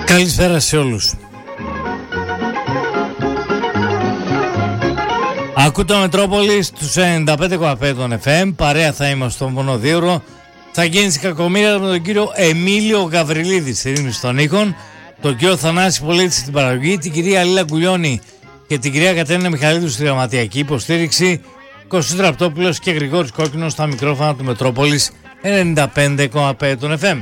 Καλησπέρα σε όλους. Ακούτε το Μετρόπολη στους 95,5 των FM. Παρέα θα είμαστε στο μονοδίωρο. Θα γίνει στην Κακομοίρα με τον κύριο Εμίλιο Γαβριλίδη στη ρύθμιση των ήχων, τον κύριο Θανάση Πολίτη στην παραγωγή, την κυρία Λίλα Κουλιώνη και την κυρία Κατερίνα Μιχαλίδου στη γραμματιακή υποστήριξη, Κωστής Ραπτόπουλος και Γρηγόρης Κόκκινος στα μικρόφωνα του Μετρόπολης 95,5 των FM.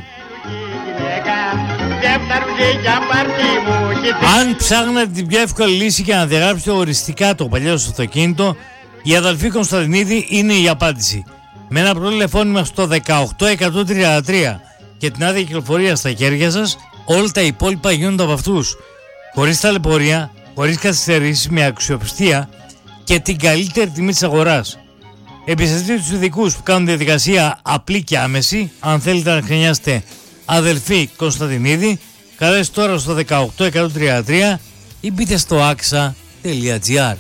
Αν ψάχνετε την πιο εύκολη λύση για να διαγράψετε οριστικά το παλιό στο αυτοκίνητο, η αδελφή Κωνσταντινίδη είναι η απάντηση. Με ένα πρώτο τηλεφώνημα στο 18133 και την άδεια κυκλοφορία στα χέρια σας, όλα τα υπόλοιπα γίνονται από αυτούς. Χωρίς ταλαιπωρία, χωρίς καθυστερήσεις, με αξιοπιστία και την καλύτερη τιμή της αγοράς. Εμπιστευτείτε τους ειδικούς που κάνουν διαδικασία απλή και άμεση. Αν θέλετε να χρειάζεστε αδελφή Κωνσταντινίδη, καλέστε τώρα στο 18133 ή μπείτε στο axa.gr.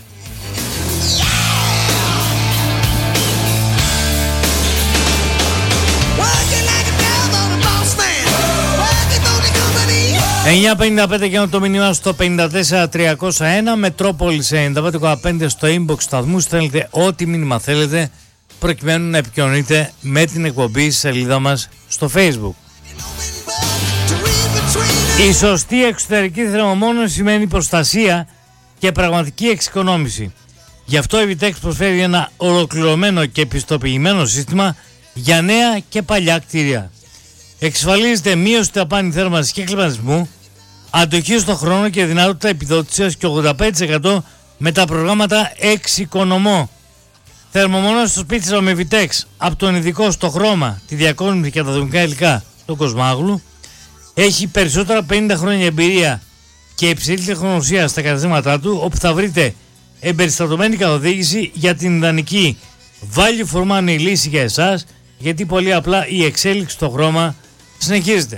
...9.55 και το μήνυμα στο 54301, Μετρόπολης 95,5 στο inbox σταθμού. Στέλνετε ό,τι μήνυμα θέλετε προκειμένου να επικοινωνείτε με την εκπομπή στη σελίδα μας στο Facebook. Η σωστή εξωτερική θερμομόνωση σημαίνει προστασία και πραγματική εξοικονόμηση. Γι' αυτό η Vitex προσφέρει ένα ολοκληρωμένο και πιστοποιημένο σύστημα για νέα και παλιά κτίρια. Εξασφαλίζεται μείωση του δαπάνη θέρμανσης και κλιματισμού, αντοχή στον χρόνο και δυνατότητα επιδότησης και 85% με τα προγράμματα εξοικονομώ. Θερμομόνωση στο σπίτι σας με Vitex, από τον ειδικό στο χρώμα, τη διακόσμηση και τα δομικά υλικά, τον Κοσμάγλου. Έχει περισσότερα 50 χρόνια εμπειρία και υψηλή τεχνογνωσία στα καταστήματά του, όπου θα βρείτε εμπεριστατωμένη καθοδήγηση για την ιδανική value for money λύση για εσάς, γιατί πολύ απλά η εξέλιξη στο χρώμα συνεχίζεται.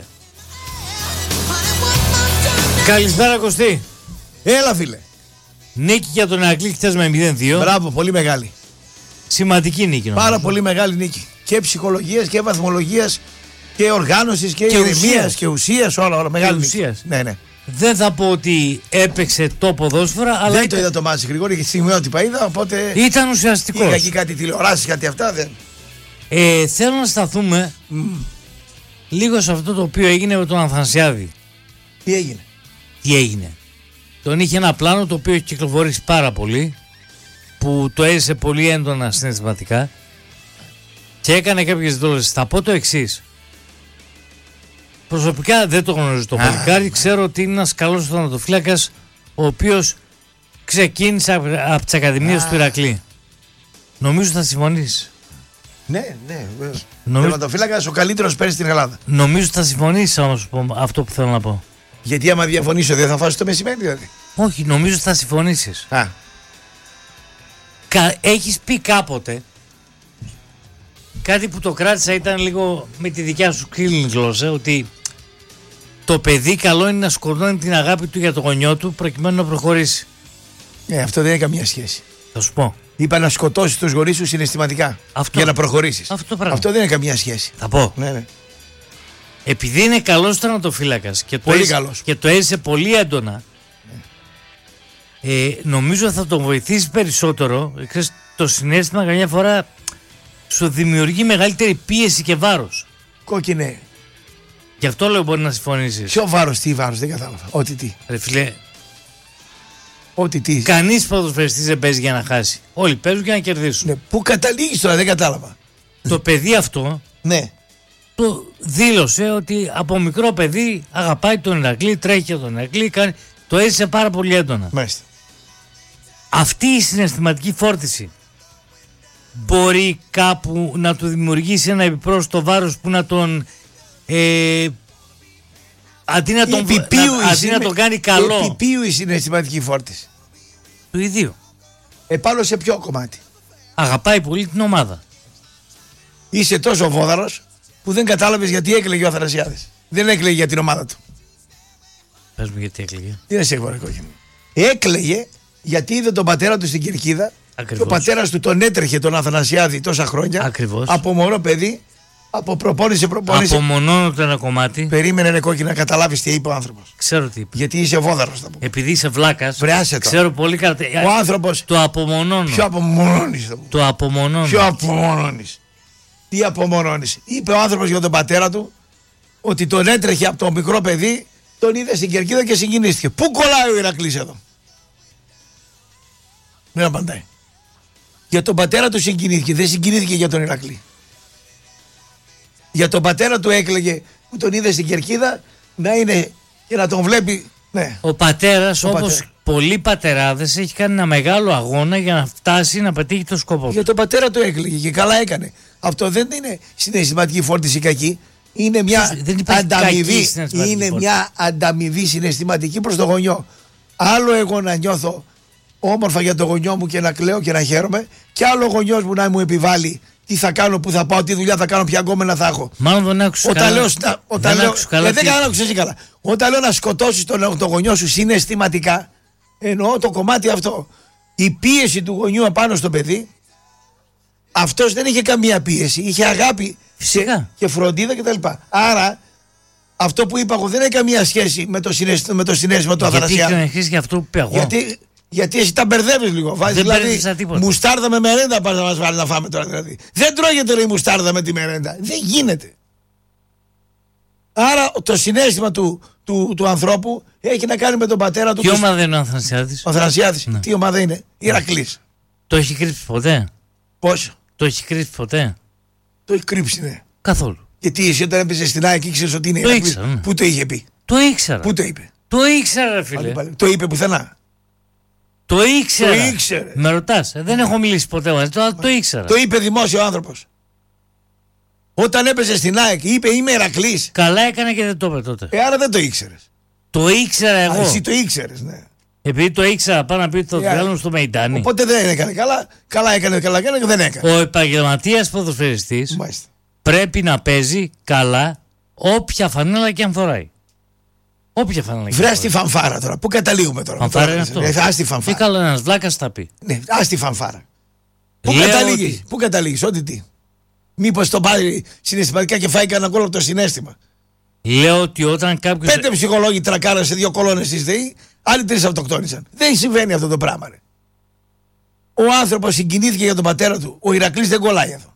Καλησπέρα Κωστή. Έλα φίλε. Νίκη για τον Ηρακλή χθες με 0-2. Μπράβο, πολύ μεγάλη. Σημαντική νίκη νομίζω. Πάρα πολύ μεγάλη νίκη. Και ψυχολογίας και βαθμολογίας και οργάνωσης και ηρεμίας και ουσίας, όλα μεγάλη νίκη. Ναι. Δεν θα πω ότι έπαιξε το ποδόσφαιρα, αλλά. Δεν το είδα το μάτσι Γρηγόρη, γιατί στιγμιότυπα είδα, οπότε. Ήταν ουσιαστικός. Είδα εκεί κάτι τηλεοράσεις, κάτι αυτά. Δεν. Θέλω να σταθούμε λίγο σε αυτό το οποίο έγινε με τον Αθανασιάδη. Τι έγινε. Τον είχε ένα πλάνο το οποίο έχει κυκλοφορήσει πάρα πολύ, που το έζησε πολύ έντονα συναισθηματικά και έκανε κάποιες δηλώσεις. Θα πω το εξής. Προσωπικά δεν το γνωρίζω το παλικάρι. Ξέρω ότι είναι ένας καλός θανατοφύλακας, ο οποίος ξεκίνησε από τις ακαδημίες του Ηρακλή. Νομίζω θα συμφωνήσεις. Ναι. Θανατοφύλακας ο καλύτερος πέρυσι στην Ελλάδα. Νομίζω θα συμφωνήσεις όμως αυτό που θέλω να πω. Γιατί άμα διαφωνήσω δεν θα φάσεις το μεσημέρι δηλαδή. Όχι, νομίζω θα συμφωνήσεις. Έχεις πει κάποτε κάτι που το κράτησα, ήταν λίγο με τη δικιά σου κλίνη γλώσσα, ότι το παιδί καλό είναι να σκοτώνει την αγάπη του για το γονιό του προκειμένου να προχωρήσει. Ναι, αυτό δεν έχει καμία σχέση. Θα σου πω. Είπα να σκοτώσεις τους γονείς σου συναισθηματικά για να προχωρήσεις. Αυτό δεν έχει καμία σχέση. Θα πω. Ναι. Επειδή είναι καλός θανατοφύλακας και το έζησε πολύ έντονα, νομίζω θα τον βοηθήσει περισσότερο. Το συναίσθημα καμιά φορά σου δημιουργεί μεγαλύτερη πίεση και βάρος. Κόκκινε. Γι' αυτό λέω μπορεί να συμφωνήσεις. Ποιο βάρος, τι βάρος, δεν κατάλαβα. Ό,τι τι. Ρε φιλέ, ό,τι τι. Κανείς ποδοσφαιριστής δεν παίζει για να χάσει. Όλοι παίζουν για να κερδίσουν. Ναι, πού καταλήγεις τώρα, δεν κατάλαβα. Το παιδί αυτό ναι. Το δήλωσε ότι από μικρό παιδί αγαπάει τον Ηρακλή, τρέχει για τον Ηρακλή, το έζησε πάρα πολύ έντονα. Μάλιστα. Αυτή η συναισθηματική φόρτιση μπορεί κάπου να του δημιουργήσει ένα επιπρόσθετο βάρος που να τον αντί να τον κάνει καλό. Επιπίου η συναισθηματική φόρτιση. Του ιδίου. Επάνω σε ποιο κομμάτι? Αγαπάει πολύ την ομάδα. Είσαι τόσο βόδαρος που δεν κατάλαβες γιατί έκλαιγε ο Αθανασιάδης. Δεν έκλαιγε για την ομάδα του. Πες μου γιατί έκλαιγε. Τι να σε έχω, έκλαιγε γιατί είδε τον πατέρα του στην Κερκίδα. Ακριβώς. Και ο πατέρας του τον έτρεχε τον Αθανασιάδη τόσα χρόνια. Ακριβώς. Από μωρό παιδί Από προπόνηση σε προπόνηση. Απομονώνω το ένα κομμάτι. Περίμενε ρε κόκκι να καταλάβεις τι είπε ο άνθρωπος. Ξέρω τι είπε. Γιατί είσαι βόδαρος. Επειδή είσαι βλάκας. Βρεάσε το. Ξέρω πολύ καλά. Ο άνθρωπος. Το απομονώνω. Ποιο απομονώνεις? Το απομονώνω. Ποιο απομονώνεις? Τι απομονώνεις? Είπε ο άνθρωπος για τον πατέρα του ότι τον έτρεχε από το μικρό παιδί, τον είδε στην κερκίδα και συγκινήθηκε. Πού κολλάει ο Ηρακλής εδώ? Δεν απαντάει. Για τον πατέρα του συγκινήθηκε, δεν συγκινήθηκε για τον Ηρακλή. Για τον πατέρα του έκλαιγε που τον είδε στην κερκίδα να είναι και να τον βλέπει. Ναι. Ο πατέρας, όπως πολλοί πατεράδες, έχει κάνει ένα μεγάλο αγώνα για να φτάσει να πετύχει το σκοπό του. Για τον πατέρα του έκλαιγε και καλά έκανε. Αυτό δεν είναι συναισθηματική φόρτιση κακή. Είναι μια ανταμοιβή. Είναι μια ανταμοιβή συναισθηματική προς το γονιό. Άλλο εγώ να νιώθω όμορφα για το γονιό μου και να κλαίω και να χαίρομαι, και άλλο ο γονιός μου να μου επιβάλλει τι θα κάνω, πού θα πάω, τι δουλειά θα κάνω, ποια γκόμενα θα έχω. Μάλλον δεν άκουσες καλά. Όταν λέω να σκοτώσεις τον γονιό σου συναισθηματικά, εννοώ το κομμάτι αυτό. Η πίεση του γονιού απάνω στο παιδί, αυτός δεν είχε καμία πίεση, είχε αγάπη και φροντίδα κτλ. Άρα αυτό που είπα εγώ δεν έχει καμία σχέση με το συναίσθημα του Αθανασιάδη. Γιατί δεν για αυτό που είπα εγώ. Γιατί εσύ τα μπερδεύεις λίγο. Βάζεις δηλαδή μουστάρδα με μερέντα, πας να μας βάλει να φάμε τώρα δηλαδή. Δεν τρώγεται ρε η μουστάρδα με τη μερέντα. Δεν γίνεται. Άρα το συναίσθημα του ανθρώπου έχει να κάνει με τον πατέρα του. Τι ομάδα είναι ο Αθανασιάδης? Ο Αθανασιάδης. Ναι. Τι ομάδα είναι? Ηρακλής. Το έχει κρύψει ποτέ? Πώς? Το έχει κρύψει ποτέ? Το έχει κρύψει, ναι. Καθόλου. Γιατί εσύ όταν έπαιζε στην ΑΕΚ ήξερες ότι είναι Ηρακλής? Ναι. Πού το είχε πει? Το ήξερα. Πού το είπε? Το ήξερα ρε φίλε. Το είπε πουθενά? Το ήξερα. Το ήξερε. Με ρωτάς. Δεν έχω μιλήσει ποτέ μαζί του, αλλά το ήξερα. Το είπε δημόσιο άνθρωπος. Όταν έπαιζε στην ΑΕΚ είπε είμαι Ηρακλής. Καλά έκανε και δεν το είπε τότε. Άρα δεν το ήξερες. Το ήξερα εγώ. Εσύ το ήξερες, ναι. Επειδή το ήξερα πάνω να πει το διάλογο στο Μεϊντάνι. Οπότε δεν έκανε καλά. Καλά έκανε και δεν έκανε. Ο επαγγελματίας ποδοσφαιριστής πρέπει να παίζει καλά όποια φανέλα και αν φοράει. Όποια φανέλα. Βρες τη φανφάρα τώρα. Πού καταλήγουμε τώρα? Φανφάρα είναι αυτό. Ας τη φανφάρα. Τι καλό ένας βλάκας θα πει. Ναι, ας τη φανφάρα. Πού καταλήγεις, ό,τι τι? Μήπως το πάρει συναισθηματικά και φάει κανένα γκολ από το συναίσθημα? Λέω ότι όταν κάποιος. 5 ψυχολόγοι τρακάραν σε 2 κολόνες της ΔΕΗ, άλλοι 3 αυτοκτόνησαν. Δεν συμβαίνει αυτό το πράγμα, ρε. Ο άνθρωπος συγκινήθηκε για τον πατέρα του. Ο Ηρακλής δεν κολλάει εδώ.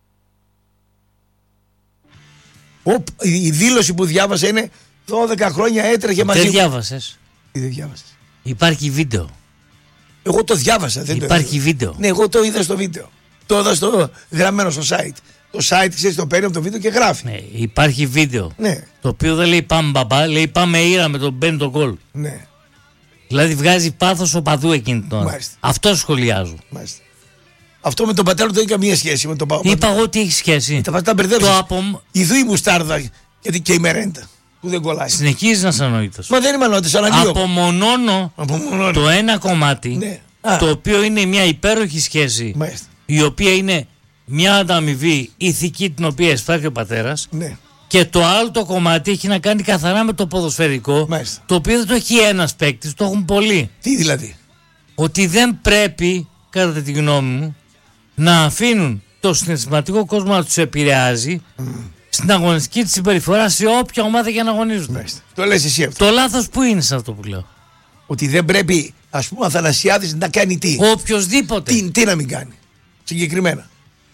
Η δήλωση που διάβασα είναι 12 χρόνια έτρεχε μαζί. Δεν διάβασες? Τι δεν διάβασες? Υπάρχει βίντεο. Εγώ το διάβασα. Δεν υπάρχει βίντεο. Ναι, εγώ το είδα στο βίντεο. Το είδα στο γραμμένο στο site. Το site ξέρεις το παίρνει από το βίντεο και γράφει. Ναι, υπάρχει βίντεο. Ναι. Το οποίο δεν λέει πάμε μπαμπά, λέει πάμε ήρα με τον μπαίνει τον γκολ. Ναι. Δηλαδή βγάζει πάθος οπαδού εκείνη την ώρα. Αυτό σχολιάζω. Μάλιστα. Αυτό με τον πατέρα του δεν έχει καμία σχέση με τον παπά. Είπα εγώ ότι έχει σχέση. Τα μπερδεύεις. Ιδού η μουστάρδα και η μερέντα που δεν κολλάει. Συνεχίζει να είσαι ανόητος. Μα δεν είμαι ανόητος, αναλύω. Απομονώνω το ένα κομμάτι, ναι. Το οποίο είναι μια υπέροχη σχέση. Μάλιστα. Η οποία είναι μια ανταμοιβή ηθική την οποία εισπράττει ο πατέρας. Ναι. Και το άλλο το κομμάτι έχει να κάνει καθαρά με το ποδοσφαιρικό. Μάλιστα. Το οποίο δεν το έχει ένας παίκτης, το έχουν πολλοί. Τι δηλαδή? Ότι δεν πρέπει, κατά τη γνώμη μου, να αφήνουν το συναισθηματικό κόσμο να τους επηρεάζει στην αγωνιστική της συμπεριφορά σε όποια ομάδα για να αγωνίζουν. Το λες εσύ αυτό. Το λάθος που είναι σε αυτό που λέω? Ότι δεν πρέπει, ας πούμε, ο Αθανασιάδης να κάνει τι? Οποιοςδήποτε. Τι να μην κάνει συγκεκριμένα?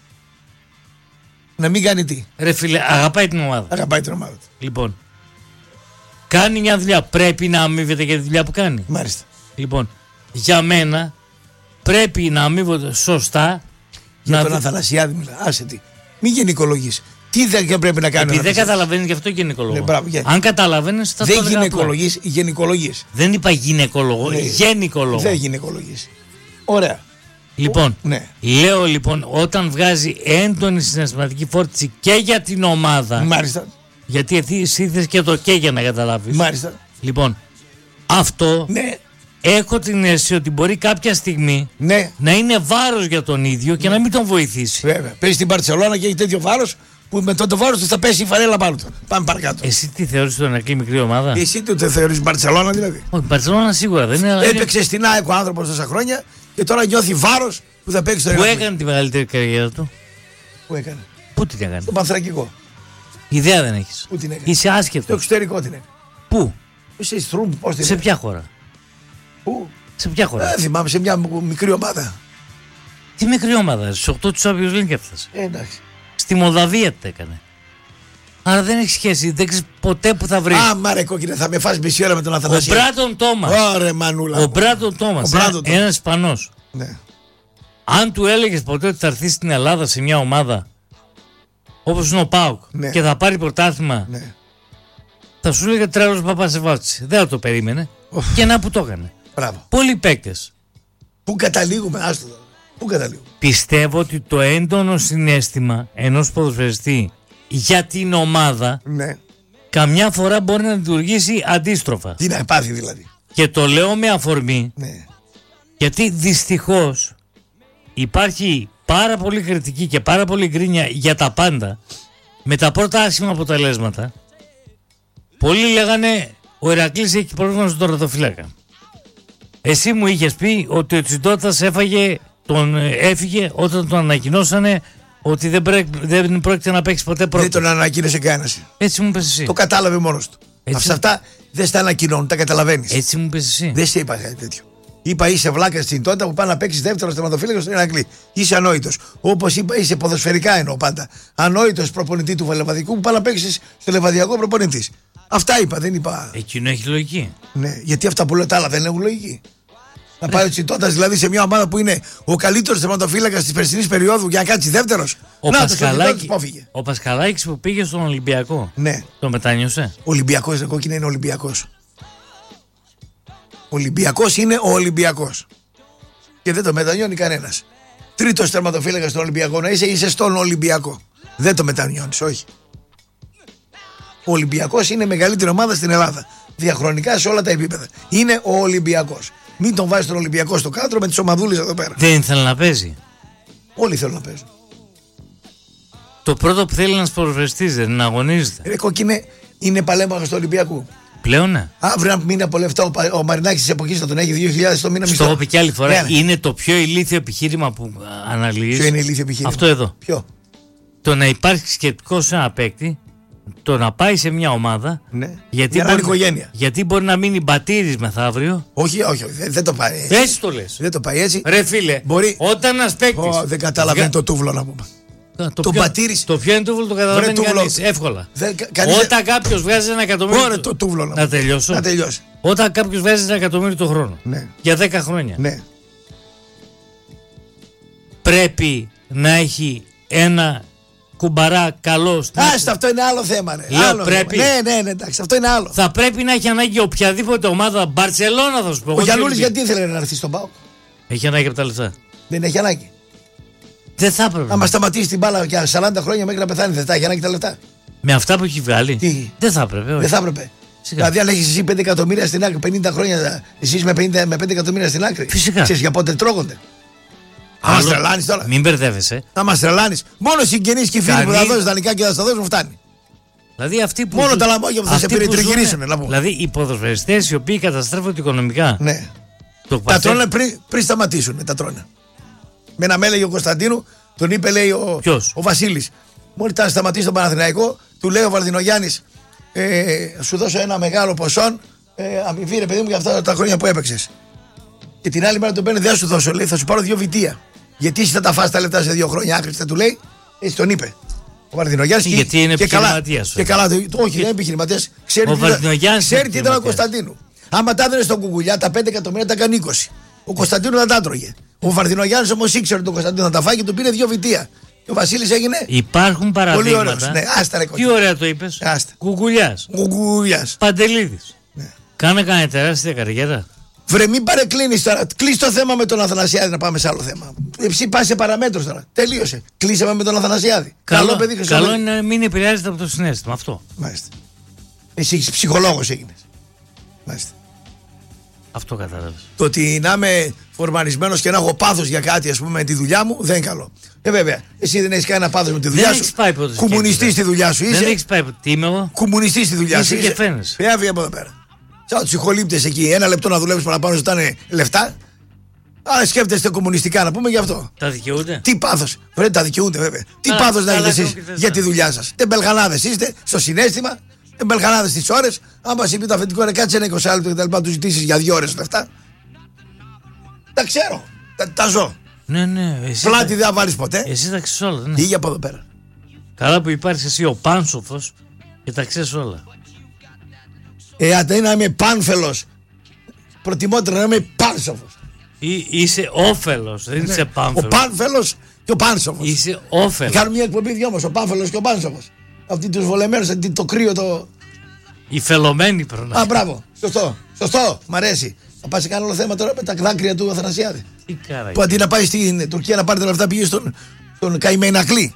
Να μην κάνει τι? Ρε φίλε, αγαπάει την ομάδα. Αγαπάει την ομάδα του. Λοιπόν, κάνει μια δουλειά, πρέπει να αμείβεται για τη δουλειά που κάνει. Μάλιστα. Λοιπόν, για πρέπει να αμείβονται σωστά. Για τον Αθανασιάδη μιλά. Άσε τι. Μην γενικολογείς. Τι δεν πρέπει να κάνει? Επειδή δεν καταλαβαίνεις, γι' αυτό γενικολογώ. Αν καταλαβαίνεις, θα δεν γυναικολογείς, γενικολογείς. Δεν είπα γυναικολόγο, γενικολόγο. Δεν γυναικολογείς. Ωραία. Λοιπόν, λέω λοιπόν, όταν βγάζει έντονη συναισθηματική φόρτιση και για την ομάδα. Μάλιστα. Γιατί εσύ θες και το και για να καταλάβεις. Μάλιστα. Λοιπόν, αυτό έχω την αίσθηση ότι μπορεί κάποια στιγμή να είναι βάρος για τον ίδιο και να μην τον βοηθήσει. Βέβαια. Παίζει στην Μπαρτσελόνα και έχει τέτοιο βάρος που με το βάρος του θα πέσει η φανέλα πάνω του. Πάμε παρακάτω. Εσύ τι θεωρείς τον Ηρακλή μικρή ομάδα? Εσύ τι θεωρείς Μπαρτσελόνα δηλαδή? Όχι, Μπαρτσελόνα σίγουρα δεν είναι. Έπαιξε στην ΑΕΚ ο άνθρωπος τόσα χρόνια και τώρα νιώθει βάρος που θα παίξει στο Ηρακλή. Πού έκανε τη μεγαλύτερη καριέρα του? Πού έκανε? Πού την έκανε? Το Πανθρακικό. Ιδέα δεν έχεις? Πού την έκανε? Είσαι άσχετος. Στο εξωτερικό την έκανε. Πού? Είσαι Στρούμ, πώς την Σε ποια χώρα? Πού? Σε ποια χώρα? Δεν θυμάμαι, σε μια μικρή ομάδα. Τι μικρή ομάδα, στους 8 του Champions League έφτασε. Εντάξει. Στη Μολδαβία τι έκανε. Άρα δεν έχει σχέση, δεν ξέρεις ποτέ που θα βρει. Μάρε κόκκινε, θα με φας μισή ώρα με τον Αθανασία. Ο Μπράντον Τόμας. Ωραία, μανούλα. Ο Μπράντον Τόμας, ένας Ισπανός. Ναι. Αν του έλεγες ποτέ ότι θα έρθει στην Ελλάδα σε μια ομάδα όπως είναι ο ΠΑΟΚ, ναι, και θα πάρει πρωτάθλημα, ναι, θα σου έλεγε τρέλος Παπασεβάτσι. Δεν θα το περίμενε. Και να που το έκανε. Μπράβο. Πολλοί παίκτες. Πού καταλήγουμε, άστο. Πού καταλήγουμε. Πιστεύω ότι το έντονο συναίσθημα ενός ποδοσφαιριστή για την ομάδα, ναι, καμιά φορά μπορεί να λειτουργήσει αντίστροφα. Τι να πάθει δηλαδή. Και το λέω με αφορμή, ναι, γιατί δυστυχώς υπάρχει πάρα πολύ κριτική και πάρα πολύ γκρίνια για τα πάντα. Με τα πρώτα άσχημα αποτελέσματα, πολλοί λέγανε ο Ηρακλής έχει πρόβλημα στον τερματοφύλακα. Εσύ μου είχες πει ότι ο Τσιντότας έφυγε όταν τον ανακοινώσανε ότι δεν πρόκειται να παίξει ποτέ πρώτο. Δεν τον ανακοίνωσε κανένας. Έτσι μου είπες εσύ. Το κατάλαβε μόνος του. Αυτά δεν στα ανακοινώνουν, τα καταλαβαίνεις. Έτσι μου είπες εσύ. Δεν σε είπα κάτι τέτοιο. Είπα είσαι βλάκα στην τότε που πάει να παίξει δεύτερο τερματοφύλακα στον Ηρακλή. Είσαι ανόητος. Όπως είπα, είσαι ποδοσφαιρικά εννοώ πάντα. Ανόητος προπονητή του Λεβαδικού που πάει να παίξει στο Λεβαδιακό προπονητή. Αυτά είπα, δεν είπα. Εκείνο έχει λογική. Ναι, γιατί αυτά που λέω τα άλλα δεν έχουν λογική. Να πάει ο Τσιτώτας δηλαδή σε μια ομάδα που είναι ο καλύτερος τερματοφύλακας της περσινής περίοδου για να κάτσει δεύτερος. Ο Πασχαλάκης που πήγε στον Ολυμπιακό. Ναι. Το μετάνιωσε. Ολυμπιακός, δεν κόκκινα, είναι Ολυμπιακός. Ολυμπιακός είναι ο Ολυμπιακός. Και δεν το μετανιώνει κανένας. Τρίτος τερματοφύλακας στον Ολυμπιακό να είσαι στον Ολυμπιακό. Δεν το μετανιώνεις, όχι. Ο Ολυμπιακός είναι η μεγαλύτερη ομάδα στην Ελλάδα. Διαχρονικά σε όλα τα επίπεδα. Είναι ο Ολυμπιακός. Μην τον βάζει τον Ολυμπιακό στο κάτω με τις ομαδούλες εδώ πέρα. Δεν ήθελε να παίζει. Όλοι θέλουν να παίζουν. Το πρώτο που θέλει ένας ποδοσφαιριστής δεν είναι να αγωνίζεται. Ρε κόκκινε, είναι παλέμαχος του Ολυμπιακού. Πλέον ναι. Αύριο αν μείνει από λεφτά ο Μαρινάκης της εποχής θα τον έχει 2.000 το μήνα μισθό. Στο έχω πει και άλλη φορά. Ναι. Είναι το πιο ηλίθιο επιχείρημα που αναλύεις. Ποιο είναι ηλίθιο επιχείρημα? Αυτό εδώ. Ποιο? Το να υπάρχει σκεπτικό σε ένα παίκτη, το να πάει σε μια ομάδα. Ναι. Γιατί μπορεί να μείνει μπατήρης μεθαύριο. Όχι, δεν το πάει έτσι. Έτσι το λες. Δεν το πάει έτσι. Ρε φίλε, μπορεί... όταν ένας παίκτης. Δεν καταλαβαίνει το τούβλο να πούμε. Το ποιο είναι τούβλο το καταλαβαίνει κανείς εύκολα. Όταν κάποιος βγάζει 1 εκατομμύριο. Ωραία, το τούβλο να τελειώσω. Να τελειώσει. Όταν κάποιος βγάζει 1 εκατομμύριο το χρόνο. Ναι. Για 10 χρόνια. Ναι. Πρέπει να έχει ένα κουμπαρά καλό στην. Αυτό είναι άλλο θέμα. Ναι. Λέω, άλλο πρέπει. Ναι, εντάξει, αυτό είναι άλλο. Θα πρέπει να έχει ανάγκη οποιαδήποτε ομάδα. Μπαρσελόνα θα σου πω. Ο Γιαννούλης γιατί ήθελε να έρθει στον ΠΑΟΚ? Έχει ανάγκη από τα λεφτά. Δεν έχει ανάγκη. Δεν θα έπρεπε. Άμα σταματήσει την μπάλα για 40 χρόνια μέχρι να πεθάνει, δεν θα έχει ανάγκη τα λεφτά. Με αυτά που έχει βγάλει. Τι? Δεν θα έπρεπε. Δεν θα έπρεπε. Δηλαδή, αν έχει εσύ 5 εκατομμύρια στην άκρη, 50 χρόνια, εσείς με 5 εκατομμύρια στην άκρη. Φυσικά. Ξέρεις για πότε τρώγονται. Θα μας τρελάνεις τώρα. Μην μπερδεύεσαι. Θα μας τρελάνεις. Μόνο συγγενείς και φίλοι που θα δώσεις δανεικά και θα στα δώσουν φτάνει. Δηλαδή αυτοί που. Μόνο τα λαμόγια που θα σε περιτριγυρίσουν. Δηλαδή οι ποδοσφαιριστές οι οποίοι καταστρέφονται οικονομικά. Ναι. Τα τρώνε πριν σταματήσουν. Τα τρώνε. Με ένα μέλεγε ο Κωνσταντίνου, τον είπε λέει ο Βασίλης. Μόλις θα σταματήσει τον Παναθηναϊκό, του λέει ο Βαρδινογιάννης, σου δώσω ένα μεγάλο ποσό αμοιβή ρε παιδί μου για αυτά τα χρόνια που έπαιξες. Και την άλλη μέρα τον παίρνει, δεν θα σου δώσω, λέει, θα σου πάρω 2 βιτία. Γιατί εσύ θα τα φας τα λεπτά σε 2 χρόνια, άχρηστα του λέει, έτσι τον είπε. Ο Βαρδινογιάννης. Γιατί είναι επιχειρηματίας. Και καλά, όχι, δεν είναι επιχειρηματίας. Ξέρει τι ήταν ο Κωνσταντίνου. Άμα τα έδωνε στον Κουκουλιά, τα 5 εκατομμύρια τα κάνει 20. Ο Κωνσταντίνου δεν τα τρώγε. Ο Βαρδινογιάννης όμως ήξερε ότι τον Κωνσταντίνο θα τα φάει και του πήρε 2 βιτία. Και ο Βασίλης έγινε. Υπάρχουν παραδείγματα. Πολύ ωραίος. Ναι, άστα, ρε, τι ωραία το είπες. Κουκουλιάς. Παντελίδης. Ναι. Κάνε τεράστια καριέρα. Βρε, μην παρεκκλίνεις τώρα. Κλείς το θέμα με τον Αθανασιάδη να πάμε σε άλλο θέμα. Εσύ πας σε παραμέτρους τώρα. Τελείωσε. Κλείσαμε με τον Αθανασιάδη. Καλό παιδί, καλό είναι να μην επηρεάζεται από το συναίσθημα. Αυτό. Μάλιστα. Εσύ ψυχολόγος έγινες. Μάλιστα. Αυτό κατάλαβες. Το ότι να είμαι φορμαρισμένος και να έχω πάθος για κάτι, ας πούμε, με τη δουλειά μου, δεν είναι καλό. Βέβαια, εσύ δεν έχεις κανένα πάθος με τη δουλειά σου. Κομμουνιστής στη δουλειά σου είσαι. Δεν έχεις πάει. Τι είμαι εγώ. Κομμουνιστής στη δουλειά σου. Είσαι και φαίνεσαι. Φεύγει από εδώ πέρα. Σαν τους ηχολήπτες εκεί, 1 λεπτό να δουλεύεις παραπάνω, ζητάνε λεφτά. Α, σκέφτεστε κομμουνιστικά να πούμε γι' αυτό. Τα δικαιούνται. Τι πάθος. Βρε, τα δικαιούνται βέβαια. Τι πάθος να έχετε εσείς για τη δουλειά σας. Τεμπελχανάδες είστε στο συναίσθημα. Τεμπελχανάδες τις ώρες. Αν μας είπε το αφεντικό ρε κάτσε ένα 20 λεπτό και τα λοιπά, του ζητήσεις για 2 ώρες λεφτά. Τα ξέρω. Τα ζω. Ναι. Πλάτη δεν θα βάλεις ποτέ. Εσύ τα ξέρεις όλα. Ναι. Πήγε από εδώ πέρα. Καλά που υπάρχεις εσύ ο πάνσοφος και τα ξέρεις όλα. Αν να είμαι πάνφελος, προτιμότερο να είμαι πάνσοφος. Είσαι όφελος, δεν είσαι πάνφελος. Ο πάνφελος και ο πάνσοφος. Είσαι όφελος. Κάνουν μια εκπομπή δυο μας, ο πάνφελος και ο πάνσοφος. Αυτοί τους βολεμένους, το κρύο το. Η φελωμένη προνομία. Α, μπράβο. Σωστό. Μ' αρέσει. Θα πάει σε κανένα άλλο θέμα τώρα με τα δάκρυα του Αθανασιάδη. Τι κάρα. Που αντί να πάει στην Τουρκία να πάρει τα λεφτά πήγε στον Καημενακλή.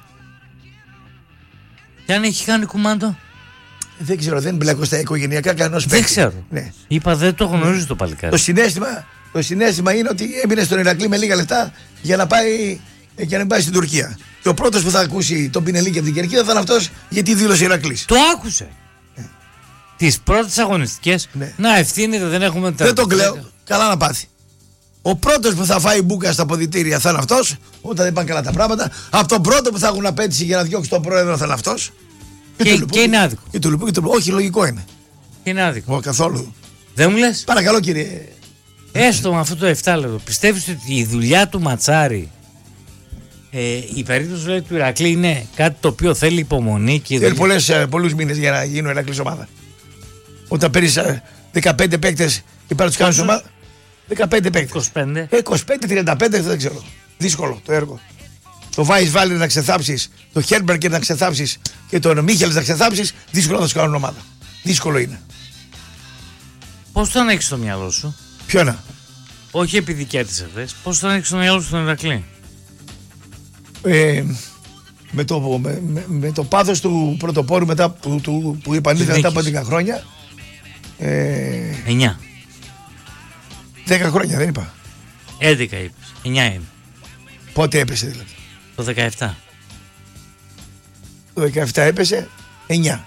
Και αν έχει κάνει κουμάντο. Δεν ξέρω, δεν μπλέκω στα οικογενειακά κανένας παίκτη. Δεν ξέρω. Ναι. Είπα δεν το γνωρίζω το παλικάρι. Το συναίσθημα είναι ότι έμεινε στον Ηρακλή με λίγα λεφτά για να πάει στην Τουρκία. Και ο πρώτος που θα ακούσει τον Πινελίκη από την Κερκίδα θα είναι αυτός γιατί δήλωσε Ηρακλής. Το άκουσε. Τις πρώτες αγωνιστικές να ευθύνεται, δεν έχουμε δεν τον κλαίω. Καλά να πάθει. Ο πρώτος που θα φάει μπούκα στα ποδητήρια θα είναι αυτός, όταν δεν πάνε καλά τα πράγματα. Από τον πρώτο που θα έχουν απέτηση για να διώξει τον πρόεδρο θα είναι αυτός. Και είναι άδικο. Όχι, λογικό είναι. Και είναι άδικο. Καθόλου. Δεν μου λες. Παρακαλώ κύριε. Έστω με αυτό το 7 λεπτό. Πιστεύεις ότι η δουλειά του Ματσάρη, η περίπτωση λέει, του Ηρακλή είναι κάτι το οποίο θέλει υπομονή και θέλει πολλούς μήνες για να γίνει ο Ηρακλής ομάδα. Όταν παίρνεις 15 παίκτες και πάρει τους κάνεις ομάδα. 15 παίκτες. 25-35 δεν ξέρω. Δύσκολο το έργο. Το Βάις Βάλερ να ξεθάψεις, το Χέρμπερκερ να ξεθάψεις και τον Μίχελς να ξεθάψεις, δύσκολο να τους κάνουν ομάδα. Δύσκολο είναι. Πώς τον έχεις στο μυαλό σου? Ποιο να? Όχι επειδή κέρδισε χθες. Πώς τον έχεις στο μυαλό σου τον Ηρακλή? Με το πάθος του πρωτοπόρου μετά που επανήλθε μετά από 10 χρόνια. 9. 10 χρόνια δεν είπα. 11 είπες. 9 είναι. Πότε έπεσε δηλαδή? Το 17. Το 17 έπεσε 9.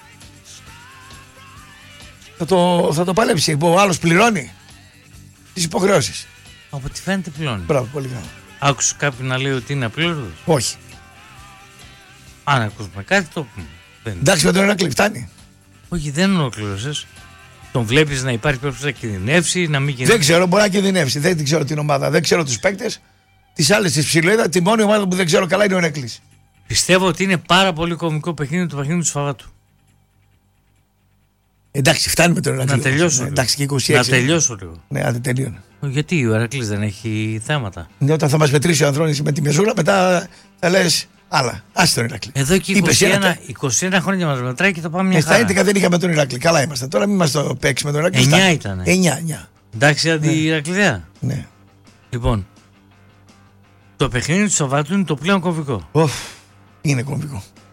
Θα το παλέψει. Ο άλλος πληρώνει τις υποχρεώσεις. Από ό,τι φαίνεται πληρώνει. Μπράβο, πολύ καλά. Άκουσες κάποιον να λέει ότι είναι απλήρωτος? Όχι. Αν ακούσουμε κάτι το πούμε. Εντάξει, με τον Ηρακλή φτάνει. Όχι, δεν ολοκλήρωσες. Τον βλέπεις να υπάρχει περίπτωση να κινδυνεύσει, να μην κινδυνεύσει? Δεν ξέρω, μπορεί να κινδυνεύσει. Δεν ξέρω την ομάδα, δεν ξέρω τους παίκτες. Τις άλλες της ψηλοίδα, τη μόνη ομάδα που δεν ξέρω καλά είναι ο Ηρακλής. Πιστεύω ότι είναι πάρα πολύ κωμικό παιχνίδι το παιχνίδι του Σφαγάτου. Εντάξει, φτάνει με τον Ηρακλή. Να τελειώσω. Εντάξει, και 26. Να τελειώσω λίγο. Ναι, άντε τελείωνε. Γιατί ο Ηρακλής δεν έχει θέματα? Ναι, όταν θα μας μετρήσει ο Ανδρώνης με τη μεζούρα, μετά θα λες άλλα. Άσε τον Ηρακλή. Εδώ και 21 χρόνια μας μετράει και θα πάμε μια χαρά. Στα 11 δεν είχαμε τον Ηρακλή. Καλά είμαστε. Τώρα μην μας το παίξει με τον Ηρακλή. 9 ήταν. 9. Εντάξει, αντι-Ηρακλιδέα. Ναι. Λοιπόν, το παιχνίδι του Σαββάτου είναι το πλέον κομβικό. Είναι κομβικό.